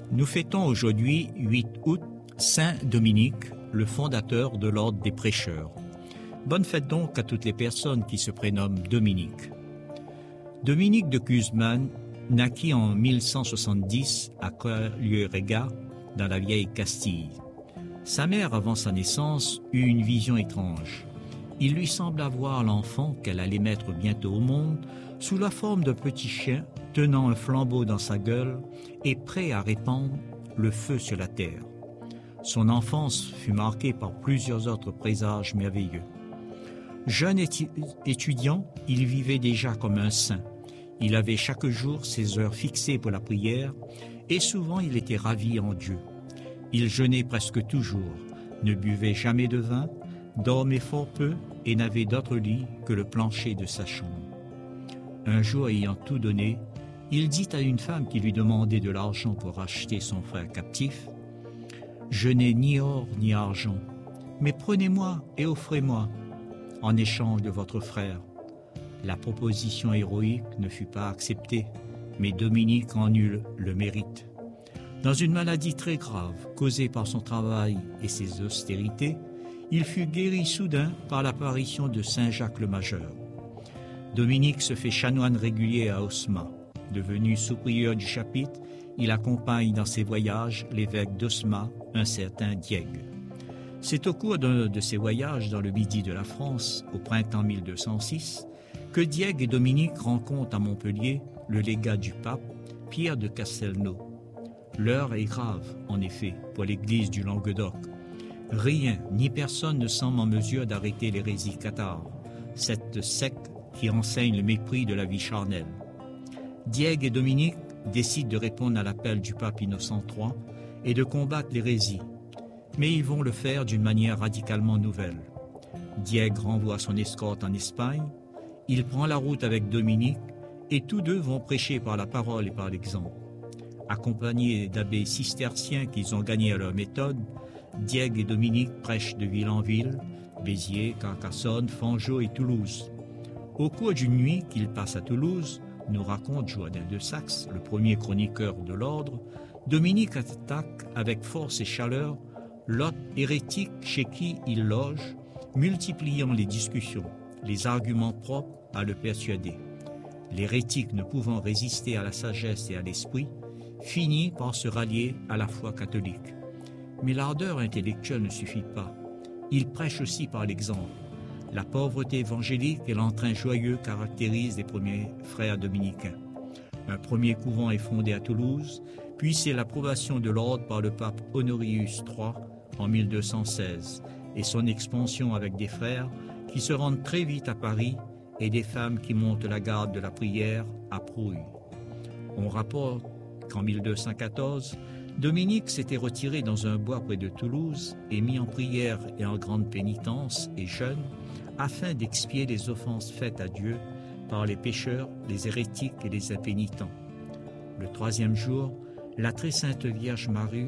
Nous fêtons aujourd'hui, 8 août, Saint Dominique, le fondateur de l'ordre des prêcheurs. Bonne fête donc à toutes les personnes qui se prénomment Dominique. Dominique de Guzman naquit en 1170 à Colliourega, dans la vieille Castille. Sa mère, avant sa naissance, eut une vision étrange. Il lui sembla voir l'enfant qu'elle allait mettre bientôt au monde sous la forme d'un petit chien tenant un flambeau dans sa gueule et prêt à répandre le feu sur la terre. Son enfance fut marquée par plusieurs autres présages merveilleux. Jeune étudiant, il vivait déjà comme un saint. Il avait chaque jour ses heures fixées pour la prière et souvent il était ravi en Dieu. Il jeûnait presque toujours, ne buvait jamais de vin, dormait fort peu et n'avait d'autre lit que le plancher de sa chambre. Un jour, ayant tout donné, il dit à une femme qui lui demandait de l'argent pour acheter son frère captif, « Je n'ai ni or ni argent, mais prenez-moi et offrez-moi en échange de votre frère. » La proposition héroïque ne fut pas acceptée, mais Dominique en eut le mérite. Dans une maladie très grave, causée par son travail et ses austérités, il fut guéri soudain par l'apparition de Saint Jacques le Majeur. Dominique se fait chanoine régulier à Osma. Devenu sous-prieur du chapitre, il accompagne dans ses voyages l'évêque d'Osma, un certain Diègue. C'est au cours d'un de ses voyages dans le midi de la France, au printemps 1206, que Diègue et Dominique rencontrent à Montpellier le légat du pape, Pierre de Castelnau. L'heure est grave, en effet, pour l'Église du Languedoc. Rien ni personne ne semble en mesure d'arrêter l'hérésie cathare, cette secte qui enseigne le mépris de la vie charnelle. Diègue et Dominique décident de répondre à l'appel du pape Innocent III et de combattre l'hérésie, mais ils vont le faire d'une manière radicalement nouvelle. Diègue renvoie son escorte en Espagne, il prend la route avec Dominique et tous deux vont prêcher par la parole et par l'exemple. Accompagnés d'abbés cisterciens qu'ils ont gagnés à leur méthode, Diègue et Dominique prêchent de ville en ville, Béziers, Carcassonne, Fanjeaux et Toulouse. Au cours d'une nuit qu'ils passent à Toulouse, nous raconte Joadin de Saxe, le premier chroniqueur de l'ordre, Dominique attaque avec force et chaleur l'hôte hérétique chez qui il loge, multipliant les discussions, les arguments propres à le persuader. L'hérétique, ne pouvant résister à la sagesse et à l'esprit, finit par se rallier à la foi catholique. Mais l'ardeur intellectuelle ne suffit pas. Il prêche aussi par l'exemple. La pauvreté évangélique et l'entrain joyeux caractérisent les premiers frères dominicains. Un premier couvent est fondé à Toulouse, puis c'est l'approbation de l'ordre par le pape Honorius III en 1216 et son expansion avec des frères qui se rendent très vite à Paris et des femmes qui montent la garde de la prière à Prouille. On rapporte qu'en 1214, Dominique s'était retiré dans un bois près de Toulouse et mis en prière et en grande pénitence et jeûne afin d'expier les offenses faites à Dieu par les pécheurs, les hérétiques et les impénitents. Le troisième jour, la très sainte Vierge Marie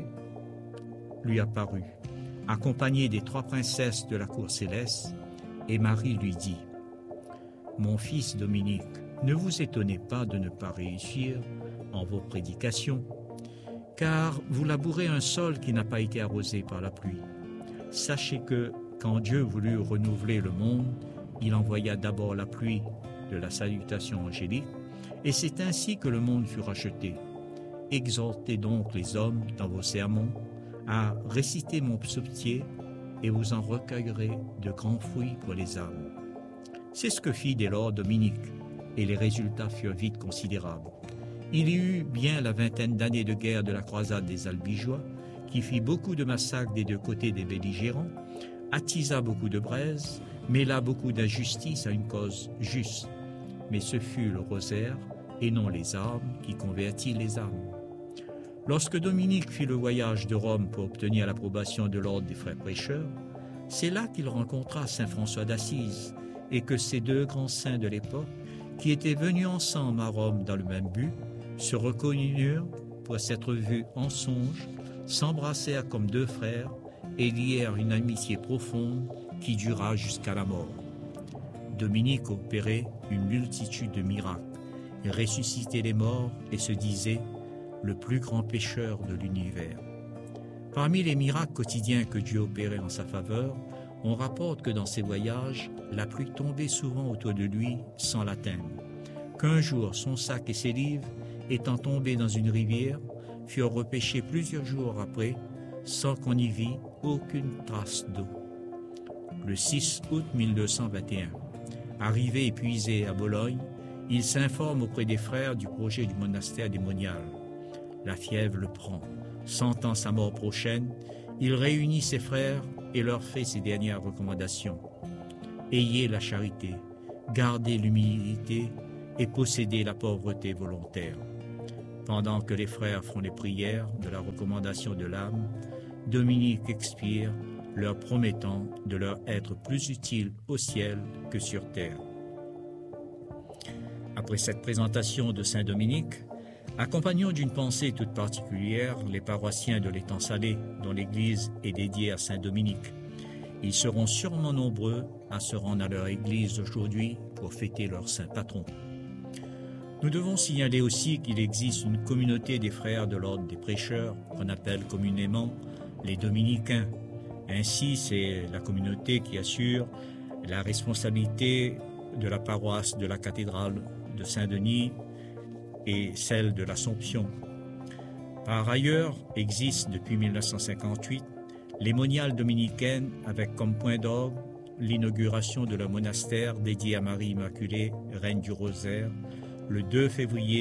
lui apparut, accompagnée des 3 princesses de la cour céleste, et Marie lui dit « Mon fils Dominique, ne vous étonnez pas de ne pas réussir en vos prédications, car vous labourez un sol qui n'a pas été arrosé par la pluie. Sachez que, quand Dieu voulut renouveler le monde, il envoya d'abord la pluie de la salutation angélique, et c'est ainsi que le monde fut racheté. Exhortez donc les hommes dans vos sermons à réciter mon psautier, et vous en recueillerez de grands fruits pour les âmes. » C'est ce que fit dès lors Dominique, et les résultats furent vite considérables. Il y eut bien la 20aine d'années de guerre de la croisade des Albigeois, qui fit beaucoup de massacres des deux côtés des belligérants, attisa beaucoup de braises, mêla beaucoup d'injustice à une cause juste. Mais ce fut le rosaire, et non les armes, qui convertit les âmes. Lorsque Dominique fit le voyage de Rome pour obtenir l'approbation de l'ordre des frères prêcheurs, c'est là qu'il rencontra saint François d'Assise, et que ces deux grands saints de l'époque, qui étaient venus ensemble à Rome dans le même but, se reconnurent pour s'être vus en songe, s'embrassèrent comme deux frères et lièrent une amitié profonde qui dura jusqu'à la mort. Dominique opérait une multitude de miracles, ressuscitait les morts et se disait le plus grand pécheur de l'univers. Parmi les miracles quotidiens que Dieu opérait en sa faveur, on rapporte que dans ses voyages, la pluie tombait souvent autour de lui sans l'atteindre, qu'un jour son sac et ses livres, étant tombés dans une rivière, furent repêchés plusieurs jours après, sans qu'on y vît aucune trace d'eau. Le 6 août 1221, arrivé épuisé à Bologne, il s'informe auprès des frères du projet du monastère des Moniales. La fièvre le prend. Sentant sa mort prochaine, il réunit ses frères et leur fait ses dernières recommandations. Ayez la charité, gardez l'humilité et possédez la pauvreté volontaire. Pendant que les frères font les prières de la recommandation de l'âme, Dominique expire, leur promettant de leur être plus utile au ciel que sur terre. Après cette présentation de Saint Dominique, accompagnons d'une pensée toute particulière les paroissiens de l'Étang Salé, dont l'église est dédiée à Saint Dominique. Ils seront sûrement nombreux à se rendre à leur église aujourd'hui pour fêter leur saint patron. Nous devons signaler aussi qu'il existe une communauté des frères de l'ordre des prêcheurs, qu'on appelle communément les dominicains. Ainsi, c'est la communauté qui assure la responsabilité de la paroisse de la cathédrale de Saint-Denis et celle de l'Assomption. Par ailleurs, existent depuis 1958 les moniales dominicaines avec comme point d'orgue l'inauguration de leur monastère dédié à Marie Immaculée, Reine du Rosaire, le 2 février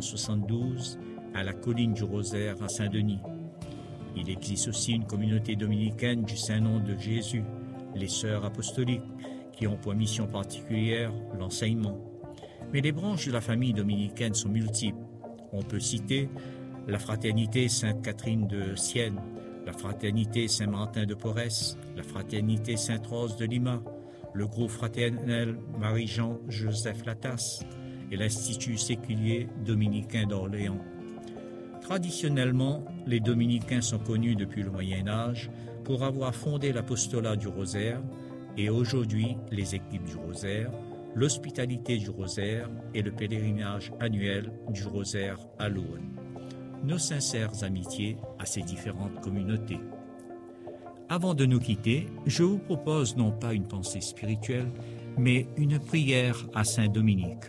1972 à la colline du Rosaire à Saint-Denis. Il existe aussi une communauté dominicaine du Saint-Nom de Jésus, les Sœurs apostoliques, qui ont pour mission particulière l'enseignement. Mais les branches de la famille dominicaine sont multiples. On peut citer la Fraternité Sainte-Catherine de Sienne, la Fraternité Saint-Martin de Porres, la Fraternité Sainte-Rose de Lima, le groupe fraternel Marie-Jean-Joseph Latas et l'Institut séculier dominicain d'Orléans. Traditionnellement, les dominicains sont connus depuis le Moyen-Âge pour avoir fondé l'apostolat du Rosaire et aujourd'hui les équipes du Rosaire, l'hospitalité du Rosaire et le pèlerinage annuel du Rosaire à Lourdes. Nos sincères amitiés à ces différentes communautés. Avant de nous quitter, je vous propose non pas une pensée spirituelle, mais une prière à Saint Dominique.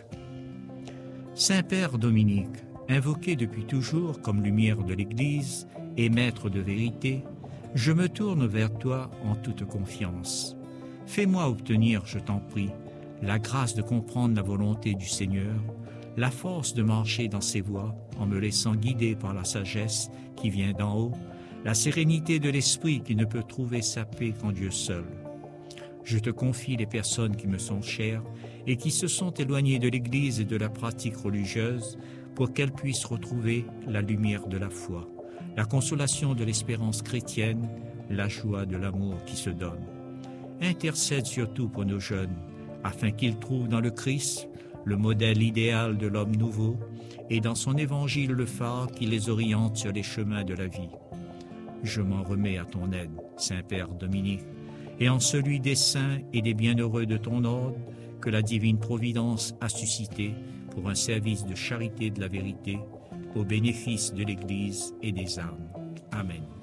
Saint-Père Dominique, invoqué depuis toujours comme lumière de l'Église et maître de vérité, je me tourne vers toi en toute confiance. Fais-moi obtenir, je t'en prie, la grâce de comprendre la volonté du Seigneur, la force de marcher dans ses voies en me laissant guider par la sagesse qui vient d'en haut, la sérénité de l'esprit qui ne peut trouver sa paix qu'en Dieu seul. Je te confie les personnes qui me sont chères et qui se sont éloignées de l'Église et de la pratique religieuse pour qu'elles puissent retrouver la lumière de la foi, la consolation de l'espérance chrétienne, la joie de l'amour qui se donne. Intercède surtout pour nos jeunes, afin qu'ils trouvent dans le Christ le modèle idéal de l'homme nouveau et dans son évangile le phare qui les oriente sur les chemins de la vie. Je m'en remets à ton aide, Saint-Père Dominique, et en celui des saints et des bienheureux de ton ordre que la divine providence a suscité pour un service de charité de la vérité au bénéfice de l'Église et des âmes. Amen.